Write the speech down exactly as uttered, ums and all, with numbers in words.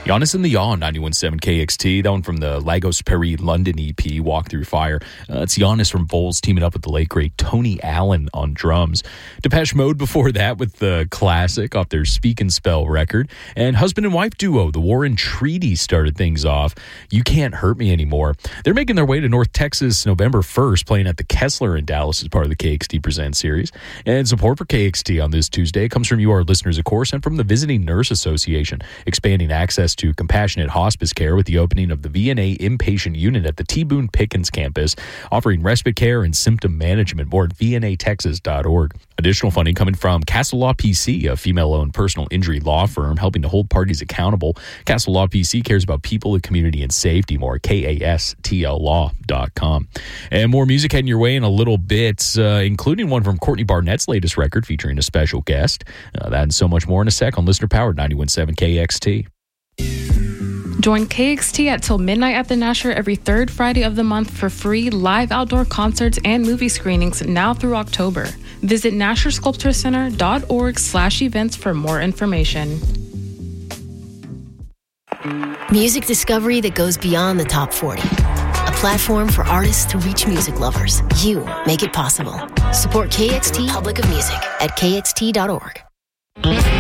Giannis and the Yaw on ninety-one point seven K X T. That one from the Lagos Perry London E P, Walk Through Fire. Uh, it's Giannis from Vols teaming up with the late great Tony Allen on drums. Depeche Mode before that with the classic off their Speak and Spell record. And husband and wife duo, the Warren Treaty, started things off. You Can't Hurt Me Anymore. They're making their way to North Texas November first, playing at the Kessler in Dallas as part of the K X T Presents series. And support for K X T on this Tuesday comes from you, our listeners, of course, and from the Visiting Nurse Association, expanding access to compassionate hospice care with the opening of the V N A inpatient unit at the T. Boone Pickens campus, offering respite care and symptom management. More at v n a texas dot org. Additional funding coming from Castle Law P C, a female-owned personal injury law firm helping to hold parties accountable. Castle Law P C cares about people, the community, and safety. More at K A S T L law dot com. And more music heading your way in a little bit, uh, including one from Courtney Barnett's latest record featuring a special guest. Uh, that and so much more in a sec on listener-powered ninety-one point seven K X T. Join K X T at Till Midnight at the Nasher every third Friday of the month for free live outdoor concerts and movie screenings now through October. Visit nasher sculpture center dot org slash events for more information. Music discovery that goes beyond the top forty. A platform for artists to reach music lovers. You make it possible. Support K X T Republic of Music at k x t dot org.